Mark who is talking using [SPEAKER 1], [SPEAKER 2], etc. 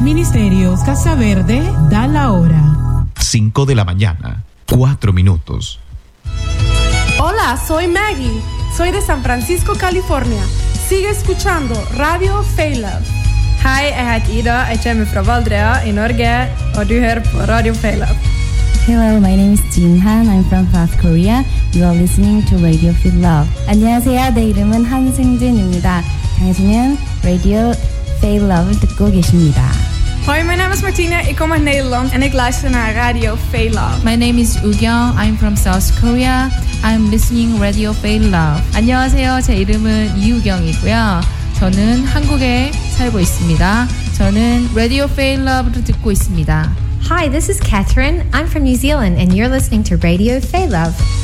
[SPEAKER 1] Ministerios Casa Verde da la hora.
[SPEAKER 2] 5 de la mañana, 4 minutos.
[SPEAKER 3] Hola, soy Maggie. Soy de San Francisco, California. Sigue escuchando Radio Failove.
[SPEAKER 4] Hei, jeg heter Ida. Jeg kommer fra Valdrea i Norge, og du hører på Radio Failove.
[SPEAKER 5] Hello, my name is Jin Han. I'm from South Korea. You are listening to Radio Failove. 안녕하세요. 내 이름은 한승진입니다. 당신은 Radio Failove 듣고 계십니다.
[SPEAKER 4] Hoi, mijn naam is Martina. Ik kom uit Nederland en ik luister naar Radio Failove.
[SPEAKER 6] My name is Ugyong. I'm from South Korea. I'm listening Radio Failove. 안녕하세요. 제 이름은 이우경이고요. 저는 한국에 살고 있습니다. 저는 Radio Failove를 듣고 있습니다.
[SPEAKER 7] Hi, this is Catherine. I'm from New Zealand and you're listening to Radio Failove.